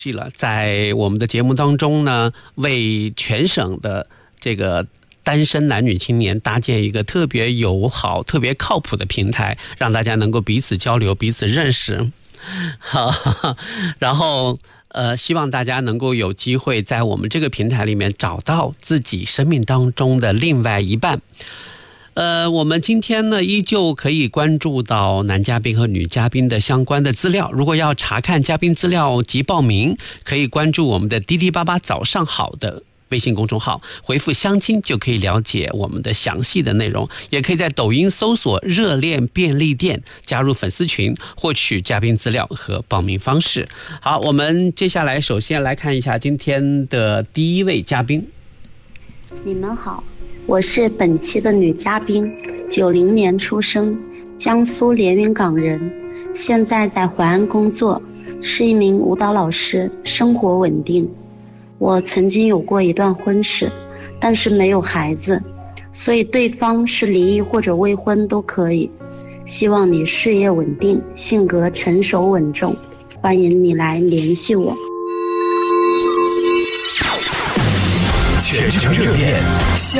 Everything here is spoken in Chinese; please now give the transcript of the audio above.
在我们的节目当中呢，为全省的这个单身男女青年搭建一个特别友好、特别靠谱的平台，让大家能够彼此交流、彼此认识。好，然后希望大家能够有机会在我们这个平台里面找到自己生命当中的另外一半。我们今天呢依旧可以关注到男嘉宾和女嘉宾的相关的资料。如果要查看嘉宾资料及报名，可以关注我们的滴滴爸爸早上好的微信公众号，回复相亲就可以了解我们的详细的内容。也可以在抖音搜索热恋便利店，加入粉丝群，获取嘉宾资料和报名方式。好，我们接下来首先来看一下今天的第一位嘉宾。 你们好，我是本期的女嘉宾，90年出生，江苏连云港人，现在在淮安工作，是一名舞蹈老师，生活稳定。我曾经有过一段婚事，但是没有孩子，所以对方是离异或者未婚都可以。希望你事业稳定，性格成熟稳重，欢迎你来联系我。 全城热恋